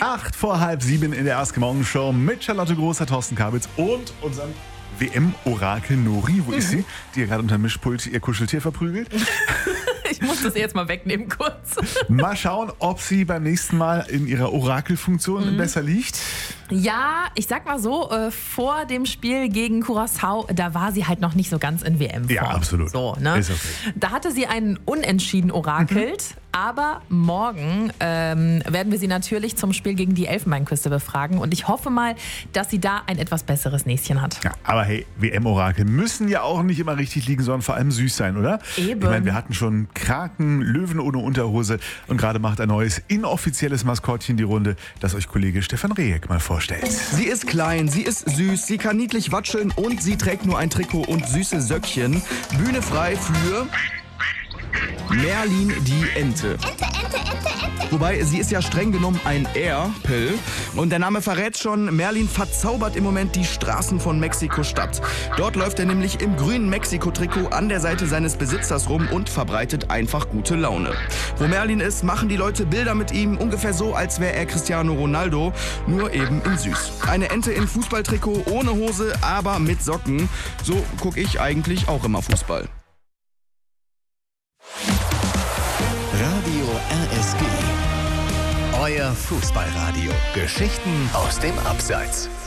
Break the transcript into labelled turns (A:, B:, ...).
A: 7:08 in der Ask Morgenshow mit Charlotte Großer, Thorsten Kabitz und unserem WM-Orakel Nori. Wo ist sie? Die ja gerade unter dem Mischpult ihr Kuscheltier verprügelt.
B: Ich muss das jetzt mal wegnehmen kurz.
A: Mal schauen, ob sie beim nächsten Mal in ihrer Orakelfunktion besser liegt.
B: Ja, ich sag mal so, vor dem Spiel gegen Curaçao, da war sie halt noch nicht so ganz in WM-Form.
A: Ja, absolut.
B: So, ne?
A: Ist okay.
B: Da hatte sie einen Unentschieden orakelt, aber morgen werden wir sie natürlich zum Spiel gegen die Elfenbeinküste befragen und ich hoffe mal, dass sie da ein etwas besseres Näschen hat.
A: Ja, aber hey, WM-Orakel müssen ja auch nicht immer richtig liegen, sondern vor allem süß sein, oder?
B: Eben.
A: Ich meine, wir hatten schon Kraken, Löwen ohne Unterhose und gerade macht ein neues inoffizielles Maskottchen die Runde, das euch Kollege Stefan Rehek mal vorstellt.
C: Sie ist klein, sie ist süß, sie kann niedlich watscheln und sie trägt nur ein Trikot und süße Söckchen. Bühne frei für Merlin die Ente. Wobei, sie ist ja streng genommen ein Erpel. Und der Name verrät schon, Merlin verzaubert im Moment die Straßen von Mexiko-Stadt. Dort läuft er nämlich im grünen Mexiko-Trikot an der Seite seines Besitzers rum und verbreitet einfach gute Laune. Wo Merlin ist, machen die Leute Bilder mit ihm, ungefähr so, als wäre er Cristiano Ronaldo, nur eben in süß. Eine Ente in Fußballtrikot, ohne Hose, aber mit Socken. So gucke ich eigentlich auch immer Fußball.
D: Radio RSG. Euer Fußballradio. Geschichten aus dem Abseits.